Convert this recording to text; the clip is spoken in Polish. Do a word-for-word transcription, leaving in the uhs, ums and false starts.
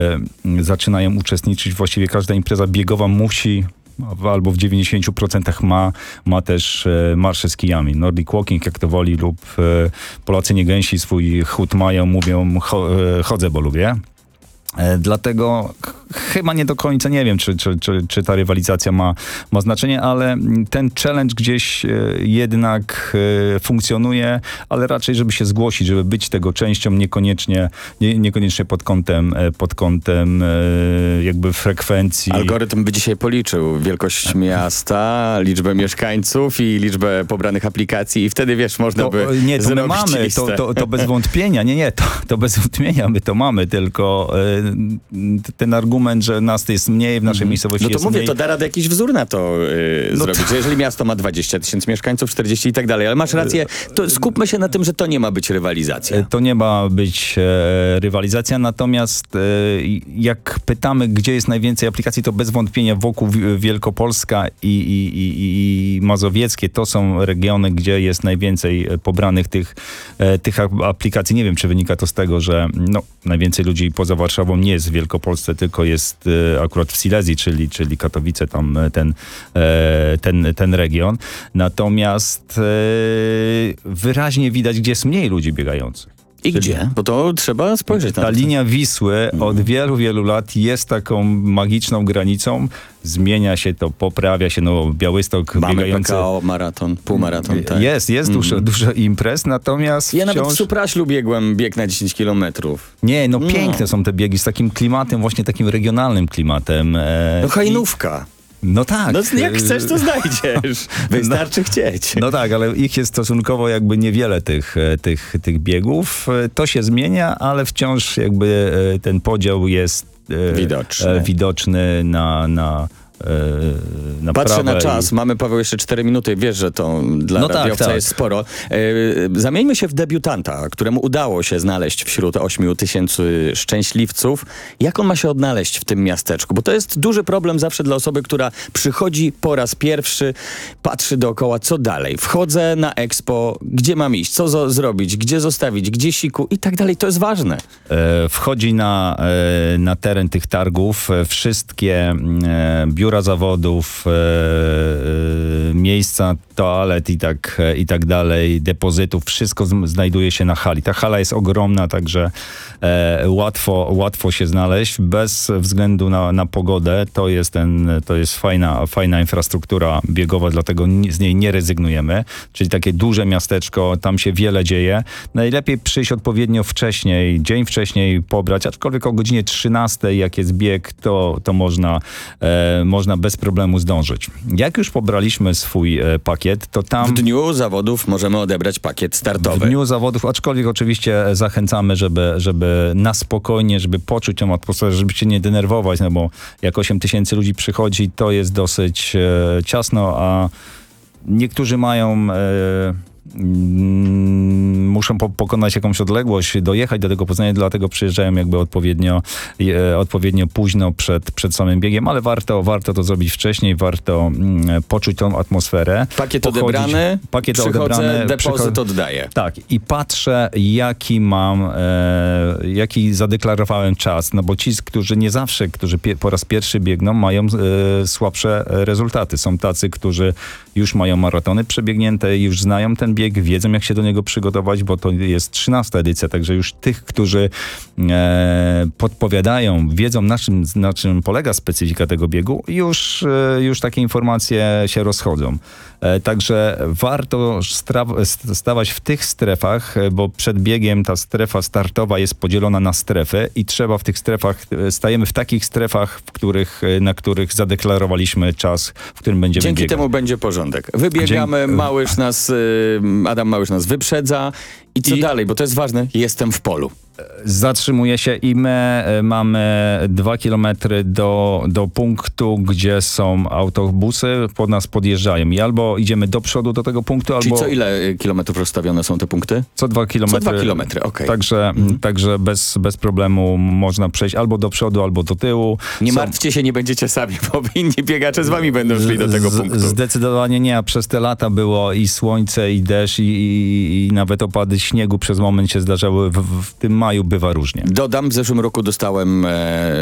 e, zaczynają uczestniczyć. Właściwie każda impreza biegowa musi albo w dziewięćdziesięciu procentach ma, ma też e, marsze z kijami. Nordic walking, jak to woli, lub e, Polacy nie gęsi, swój chód mają, mówią cho, e, chodzę, bo lubię. E, dlatego ch- chyba nie do końca nie wiem, czy, czy, czy, czy ta rywalizacja ma, ma znaczenie, ale ten challenge gdzieś e, jednak e, funkcjonuje, ale raczej, żeby się zgłosić, żeby być tego częścią, niekoniecznie, nie, niekoniecznie pod kątem, e, pod kątem e, jakby frekwencji. Algorytm by dzisiaj policzył wielkość miasta, liczbę mieszkańców i liczbę pobranych aplikacji i wtedy, wiesz, można To, by nie, to my zrobić mamy, listę. to, to, to bez wątpienia, nie, nie, to, to bez wątpienia my to mamy, tylko e, ten argument, że nas jest mniej, w naszej miejscowości No to jest mówię, mniej. to da radę jakiś wzór na to yy, No zrobić. to- Jeżeli miasto ma dwadzieścia tysięcy mieszkańców, czterdzieści i tak dalej, ale masz rację, to skupmy się na tym, że to nie ma być rywalizacja. To nie ma być e, rywalizacja, natomiast e, jak pytamy, gdzie jest najwięcej aplikacji, to bez wątpienia wokół Wi- Wielkopolska i, i, i, i Mazowieckie to są regiony, gdzie jest najwięcej e, pobranych tych, e, tych a- aplikacji. Nie wiem, czy wynika to z tego, że no, najwięcej ludzi poza Warszawą nie jest w Wielkopolsce, tylko jest e, akurat w Silesii, czyli, czyli Katowice, tam e, ten, e, ten, ten region. Natomiast e, wyraźnie widać, gdzie jest mniej ludzi biegających. I gdzie? Bo to trzeba spojrzeć na Ta to. linia Wisły od wielu, wielu lat jest taką magiczną granicą. Zmienia się to, poprawia się, no Białystok Mamy biegający. P K O, maraton, półmaraton, tak. Jest, jest dużo, dużo imprez, natomiast Ja nawet w wciąż... Supraślu biegłem bieg na dziesięć kilometrów. Nie, no No. piękne są te biegi z takim klimatem, właśnie takim regionalnym klimatem. E, No i- hajnówka. No tak. No jak chcesz, to znajdziesz. Wystarczy chcieć. No tak, ale ich jest stosunkowo jakby niewiele tych, e, tych, tych biegów. E, To się zmienia, ale wciąż jakby e, ten podział jest e, Widoczny. e, widoczny na, na, e, na Patrzę prawe na czas, i- mamy, Paweł, jeszcze cztery minuty. Wiesz, że to dla No tak, radiowca tak. jest sporo. E, zamieńmy się w debiutanta, któremu udało się znaleźć wśród ośmiu tysięcy szczęśliwców. Jak on ma się odnaleźć w tym miasteczku? Bo to jest duży problem zawsze dla osoby, która przychodzi po raz pierwszy, patrzy dookoła, co dalej. Wchodzę na Expo, gdzie mam iść, co zo- zrobić, gdzie zostawić, gdzie siku i tak dalej. To jest ważne. E, Wchodzi na, e, na teren tych targów. E, Wszystkie e, biura zawodów, e, e, miejsca toalet i tak, e, i tak dalej, depozytów, wszystko z, znajduje się na hali. Ta hala jest ogromna, także e, łatwo, łatwo się znaleźć. Bez względu na, na pogodę, to jest, ten, to jest fajna, fajna infrastruktura biegowa, dlatego ni- z niej nie rezygnujemy. Czyli takie duże miasteczko, tam się wiele dzieje. Najlepiej przyjść odpowiednio wcześniej, dzień wcześniej pobrać, aczkolwiek o godzinie trzynastej, jak jest bieg, to, to można, e, można bez problemu zdążyć. Jak już pobraliśmy swój e, pakiet, to tam... W dniu zawodów możemy odebrać pakiet W startowy. dniu zawodów, aczkolwiek oczywiście zachęcamy, żeby, żeby na spokojnie, żeby poczuć tą atmosferę, żeby się nie denerwować, no bo jak osiem tysięcy ludzi przychodzi, to jest dosyć e, ciasno, a niektórzy mają... E, mm, muszą po, pokonać jakąś odległość, dojechać do tego Poznania, dlatego przyjeżdżają jakby odpowiednio, e, odpowiednio późno przed, przed samym biegiem, ale warto, warto to zrobić wcześniej, warto mm, poczuć tą atmosferę. Pakiet pochodzić- odebrany, pakiet przychodzę, odebrany, depozyt przycho- oddaję. Tak, i patrzę, jaki mam, e, jaki zadeklarowałem czas, no bo ci, którzy nie zawsze, którzy pie, po raz pierwszy biegną, mają e, słabsze rezultaty. Są tacy, którzy już mają maratony przebiegnięte, już znają ten bieg, wiedzą, jak się do niego przygotować, bo to jest trzynasta edycja, także już tych, którzy e, podpowiadają, wiedzą, na czym, na czym polega specyfika tego biegu, już, e, już takie informacje się rozchodzą. E, Także warto stra- st- stawać w tych strefach, e, bo przed biegiem ta strefa startowa jest podzielona na strefy i trzeba w tych strefach, e, stajemy w takich strefach, w których, e, na których zadeklarowaliśmy czas, w którym będziemy Dzięki biegać. temu będzie porządek. Wybiegamy, Dzięki- Małysz nas, y, Adam Małysz nas wyprzedza. I co I- dalej? Bo to jest ważne. Jestem w polu. Zatrzymuje się i my e, mamy dwa kilometry do, do punktu, gdzie są autobusy, pod nas podjeżdżają i albo idziemy do przodu do tego punktu, Czyli albo co ile y, kilometrów rozstawione są te punkty? co dwa kilometry. Co dwa kilometry, okej. Także, także bez, bez problemu można przejść albo do przodu, albo do tyłu. Nie Są- martwcie się, nie będziecie sami, bo inni biegacze z wami będą szli do tego Z- punktu. Zdecydowanie nie, a przez te lata było i słońce, i deszcz, i, i, i nawet opady śniegu przez moment się zdarzały. W, w tym maju bywa różnie. Dodam, w zeszłym roku dostałem e,